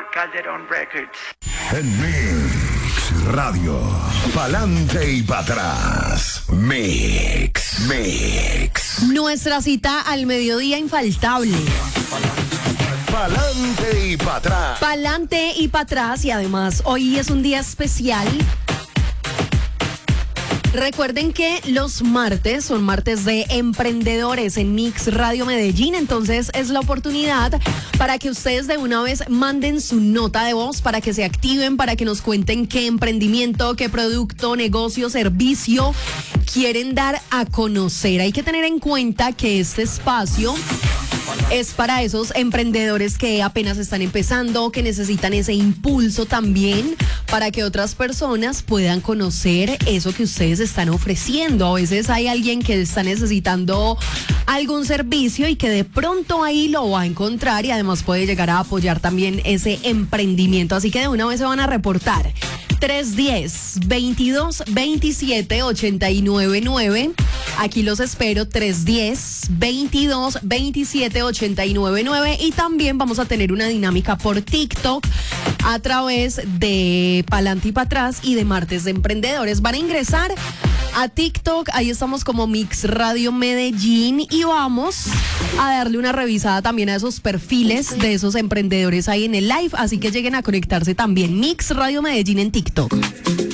Calderón Records. En Mix Radio, pa'lante y pa' atrás. Mix. Nuestra cita al mediodía infaltable. Pa'lante y pa' atrás. Pa'lante y para atrás, y además hoy es un día especial. Recuerden que los martes son martes de emprendedores en Mix Radio Medellín, entonces es la oportunidad para que ustedes de una vez manden su nota de voz, para que se activen, para que nos cuenten qué emprendimiento, qué producto, negocio, servicio quieren dar a conocer. Hay que tener en cuenta que este espacio es para esos emprendedores que apenas están empezando, que necesitan ese impulso también para que otras personas puedan conocer eso que ustedes están ofreciendo. A veces hay alguien que está necesitando algún servicio y que de pronto ahí lo va a encontrar y además puede llegar a apoyar también ese emprendimiento. Así que de una vez se van a reportar. 310-22-27-899. Aquí los espero, 310-22-27-899. Y también vamos a tener una dinámica por TikTok a través de Pa'lante y Pa' Atrás y de Martes de Emprendedores. Van a ingresar a TikTok, ahí estamos como Mix Radio Medellín y vamos a darle una revisada también a esos perfiles de esos emprendedores ahí en el live, así que lleguen a conectarse también. Mix Radio Medellín en TikTok.